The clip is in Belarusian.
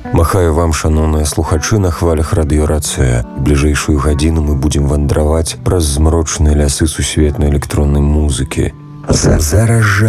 Махаю вам, шаноўныя слухачы, на хвалях радыёрацыя. Бліжэйшую гадзіну мы будзем вандраваць праз змрочныя лясы сусветнай электроннай музыкі. Зараз жа